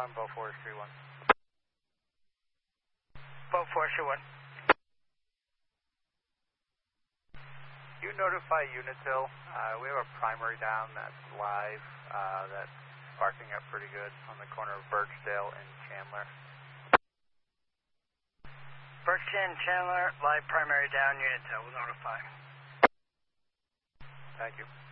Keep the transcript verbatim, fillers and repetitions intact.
one, Bow Forestry one. Bow Forestry one. You notify Unitil. Uh, we have a primary down that's live, uh, that's sparking up pretty good on the corner of Birchdale and Chandler. Birchdale and Chandler, live primary down, Unitil, will notify. Thank you.